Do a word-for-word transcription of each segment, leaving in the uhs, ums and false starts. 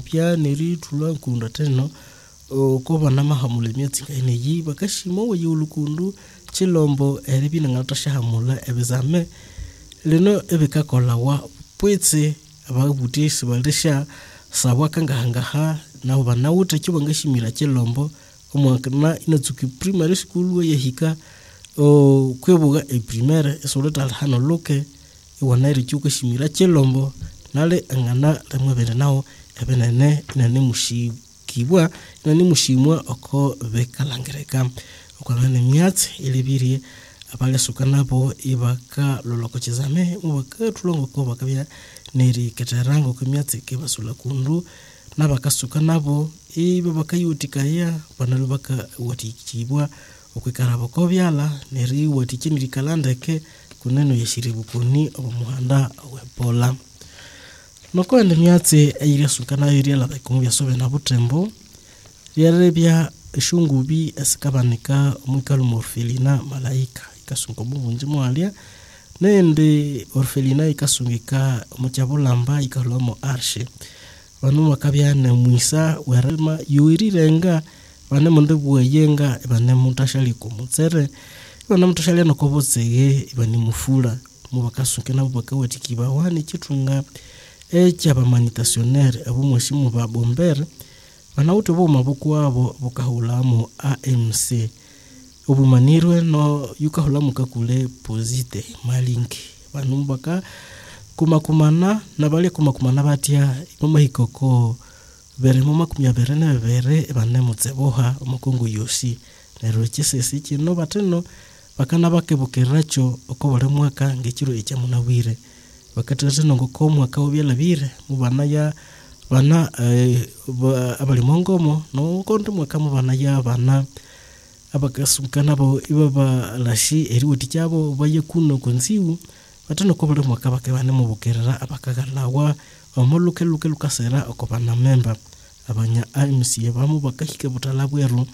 mapya neri tula kunda teno ko bana mahamule myatsinga ine yi bakashimo we yulukundu chilombo eribina ngata shahamula ebizame lino ebikakola wa pwetse ababutisi balisha sawa kangahangaha na bana uta kibangashimira chilombo omwakana inatsuki primary school we yahika o kwebuga e primaire esoleta hano loke iwanairi chuka shimira chilombo nale angana lemwebere nao ebenene nane mushikibwa nane mushimwa oko bekalangereka okwana myatsi ilibiri abale sukanabo ibaka loloko chizame mubaka tulongo ko bakabya neri keterango kumyatsi kibasula kundu nabakasukanabo ibe bakayutikaya banalo baka watikibwa okwikarabo ko byala neri watikiniri kalandeke kuneno yeshiribukuni omuhanda webola noko ende myatsi eyiri sukana yiri la bakumubya sobe na butembo yarebya shungubi esikabanika omwikalu morfelina malaika ikasungo mubunje mwalia nende orfelina ikasungika muchabulamba ikalomo arshe banu makabya na mwisa werema yuirirenga bane munde buyenga bane mutashali kumutsere bana mutashali no kobotsege bani mufula mubakasunke nabo bakawatikiba wani kitunga echa bamanitationnaire abo mweshimu ba bomber bana uto bo mabuku wabo bukahulamu A M C obumanirwe no yukahulamu kakule posite malinki banu baka kumakumana nabale kumakumana batya mama hikoko bere mama kumya bere na bere bane mutseboha omukungu yosi nero kisesi kino bateno bakana bakebukiracho okobole mwaka ngekiro echa munawire bakateze no ngokomwa kaobyala bire mubana ya bana eh, abali mongomo no konto mwaka mubana ya bana abakasukana bo ibaba lashi eriwoti cyabo baye kuno konsiwu batano kobole mwaka bakebane mubukerera abakagalawa omuluke luke lukasera okobana member abanya A M C bamu bakahike butalabwero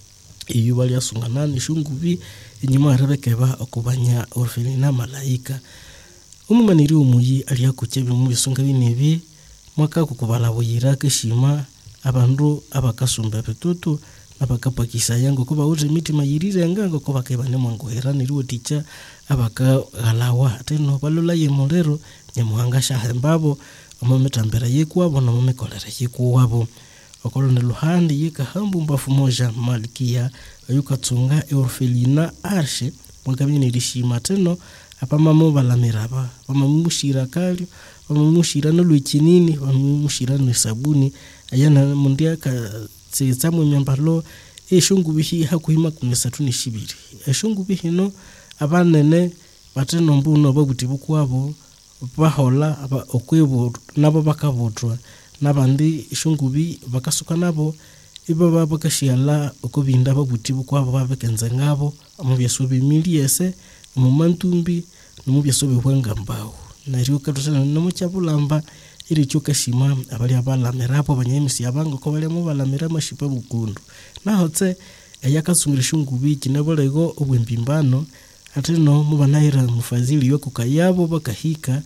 iyo bali asungana nishungubi inyuma rebekeba okubanya orfelina malaika umumaniri umuyi ali akuchebe mu bisunga binebi mwaka kukubala buyira keshima abandu abakasumba betutu abakapakisa yango kuba uze mitima yirirenga ngo kuba kebane mwangohera niriwo ticha abaka galawa teno balola yemorero nyamuhanga shahembabo amometambera yekwabo na momekolera yekwabo okolone luhandi yikahambu mbafu moja malkia ayukatsunga orfelina arshe mwakabini rishima teno apamamo balamiraba bamamushira kali bamamushira no lwichinini bamamushira no sabuni ayana mundia ka tsetsamwe myambalo eshungu bihi hakuhima kumesatu ni shibiri eshungu bihi no abanene bateno mbuno babuti bukwabo bahola aba okwebo nabo bakabotwa nabandi ishungubi bakasuka nabo ibaba bakashiala okubinda babuti bukwabo babekenze ngabo amubyesubi miliese mumantumbi nomubyesubi hwenga mbawo nariyo katosana nomuchabulamba iri cyokashima abali abalamerapo abanyemisi abango ko bali mu balamera mashipa bukundu nahotse eyakasungira shungubi kinabolego obwempimbano ateno mubanahira mufazili yo kukayabo bakahika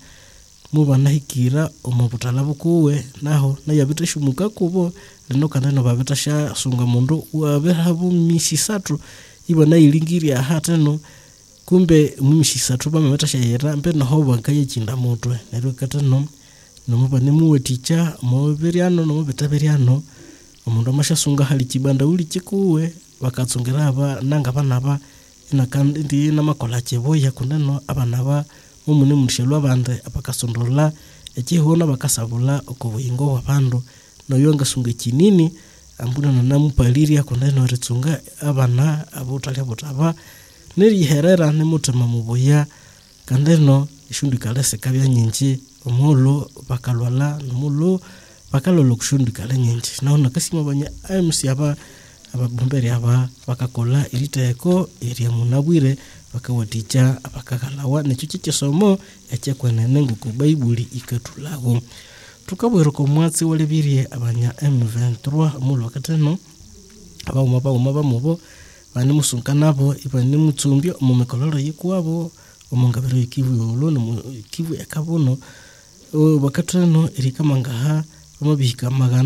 mubanahikira omubutalabu kuwe naho nayabitashumuka kubo lino kanano babitasha sunga mundu wabehabu mishisatu ibana ilingiria hateno kumbe mumishisatu bamabetasha yera mpe naho bankaye kinda mutwe nero katano nomubane muwe ticha moberiano nomubetaberiano omundu amashasunga hali kibanda uli kikuwe bakatsongera aba nanga banaba inakandi ndi namakola cheboya kuneno abanaba umune mushelwa bande abakasondola ekihona bakasabula okubuyingo wabandu noyo ngasunga kinini ambuna namupaliria kuneno ritsunga abana abutali abutaba neri herera nemutema muboya kandeno ishundikale sekabya nyinji omulo bakalwala nomulo bakalolo kushundikale nyinji naona kasima banya A M C aba ababumberi aba bakakola iriteko eri munabwire bakawaticha abakagalawa necho kisomo ekyekwenene nguko Bible ikatulago tukabwero ko mwatsi walebirie abanya M vingt-trois mulo wakateno aba umaba umaba mubo bani musunkanabo ibani mutsumbyo omumekoloro yikwabo omungabero yikivu yolo no kivu yakabono bakateno eri kamangaha omabihika magana